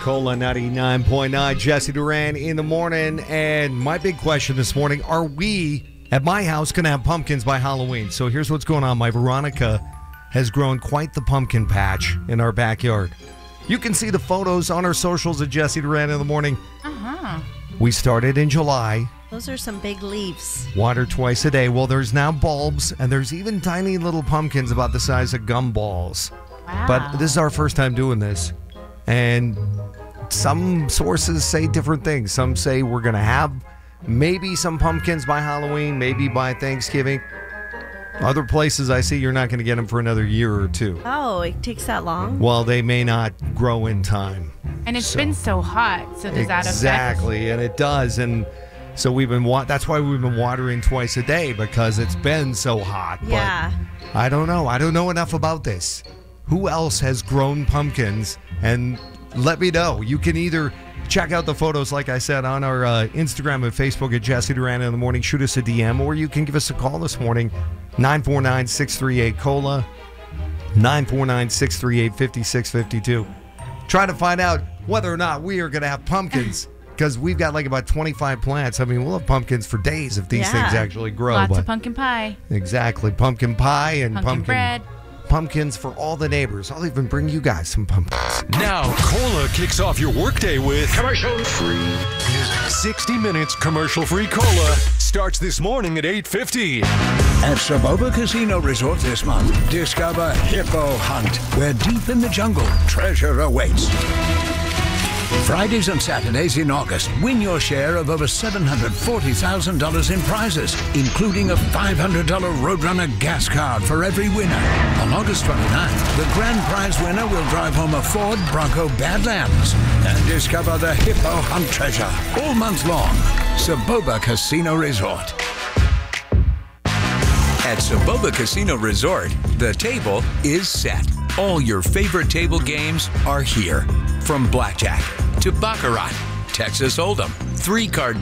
Cola 99.9, Jesse Duran in the morning. And my big question this morning, are we at my house going to have pumpkins by Halloween? So here's what's going on. My Veronica has grown quite the pumpkin patch in our backyard. You can see the photos on our socials at Jesse Duran in the morning. We started in July. Those are some big leaves. Water twice a day. Well, there's now bulbs, and there's even tiny little pumpkins about the size of gumballs. Wow. But this is our first time doing this. And some sources say different things. Some say we're going to have maybe some pumpkins by Halloween, maybe by Thanksgiving. Other places I see you're not going to get them for another year or two. Oh, it takes that long? Well, they may not grow in time. And it's been so hot, so does that affect? Exactly, and it does. And so we've been that's why we've been watering twice a day, because it's been so hot. Yeah. But I don't know. I don't know enough about this. Who else has grown pumpkins? And let me know. You can either check out the photos, like I said, on our Instagram and Facebook at Jesse Duran in the morning. Shoot us a DM, or you can give us a call this morning, 949-638-COLA, 949-638-5652. Try to find out whether or not we are going to have pumpkins, because we've got like about 25 plants. I mean, we'll have pumpkins for days if these things actually grow. Lots of pumpkin pie. Exactly. Pumpkin pie and pumpkin bread. Pumpkins for all the neighbors. I'll even bring you guys some pumpkins. Now, Cola kicks off your workday with commercial-free music. 60 minutes commercial-free Cola starts this morning at 8:50. At Saboba Casino Resort this month, discover Hippo Hunt, where deep in the jungle, treasure awaits. Fridays and Saturdays in August, win your share of over $740,000 in prizes, including a $500 Roadrunner gas card for every winner. On August 29th, the grand prize winner will drive home a Ford Bronco Badlands and discover the Hippo Hunt treasure all month long. Saboba Casino Resort. At Saboba Casino Resort, the table is set. All your favorite table games are here. From blackjack to baccarat, Texas Hold'em, 3-card